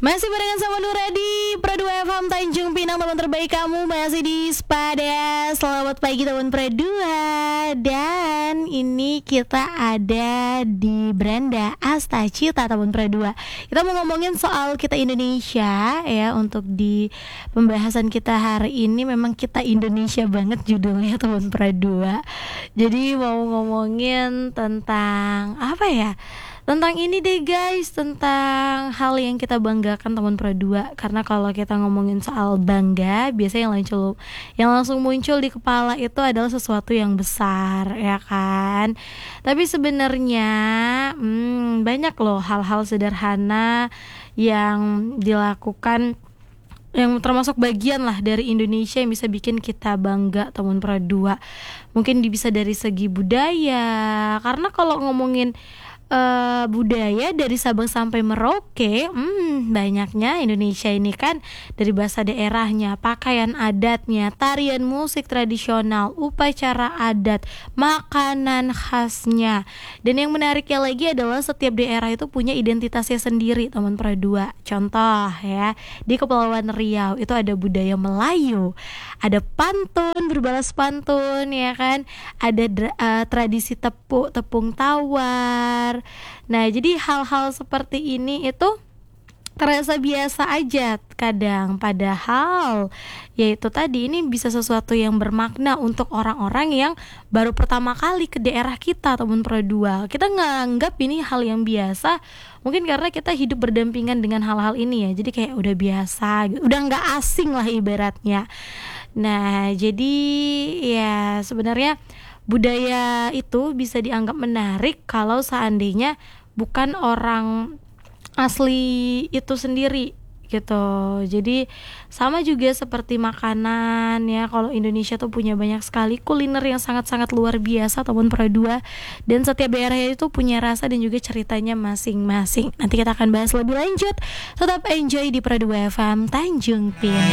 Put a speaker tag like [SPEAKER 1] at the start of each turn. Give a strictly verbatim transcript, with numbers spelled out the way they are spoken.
[SPEAKER 1] Masih barengan sama Nura di Pradu F M Tanjung Pinang, teman terbaik kamu masih di Spada. Selamat pagi teman Pradua. Dan ini kita ada di Beranda Astacita teman Pradua. Kita mau ngomongin soal kita Indonesia ya. Untuk di pembahasan kita hari ini memang kita Indonesia banget judulnya teman Pradua. Jadi mau ngomongin tentang apa ya? Tentang ini deh guys, tentang hal yang kita banggakan teman Pradua. Karena kalau kita ngomongin soal bangga, biasanya yang muncul, yang langsung muncul di kepala itu adalah sesuatu yang besar, ya kan? Tapi sebenarnya hmm, banyak loh hal-hal sederhana yang dilakukan, yang termasuk bagian lah dari Indonesia yang bisa bikin kita bangga teman Pradua. Mungkin bisa dari segi budaya, karena kalau ngomongin Uh, budaya dari Sabang sampai Merauke, hmm, banyaknya Indonesia ini kan. Dari bahasa daerahnya, pakaian adatnya, tarian musik tradisional, upacara adat, makanan khasnya. Dan yang menariknya lagi adalah setiap daerah itu punya identitasnya sendiri teman Pradua. Contoh ya, di Kepulauan Riau itu ada budaya Melayu, ada pantun, berbalas pantun ya kan, ada uh, tradisi tepu, tepung tawar. Nah, jadi hal-hal seperti ini itu terasa biasa aja kadang, padahal yaitu tadi ini bisa sesuatu yang bermakna untuk orang-orang yang baru pertama kali ke daerah kita teman Pradua. Kita nganggap ini hal yang biasa, mungkin karena kita hidup berdampingan dengan hal-hal ini ya, jadi kayak udah biasa, udah nggak asing lah ibaratnya. Nah, jadi ya sebenarnya budaya itu bisa dianggap menarik kalau seandainya bukan orang asli itu sendiri gitu. Jadi sama juga seperti makanan ya, kalau Indonesia tuh punya banyak sekali kuliner yang sangat-sangat luar biasa teman Pradua, dan setiap daerah itu punya rasa dan juga ceritanya masing-masing. Nanti kita akan bahas lebih lanjut. Tetap enjoy di Pradua F M Tanjung Pinang.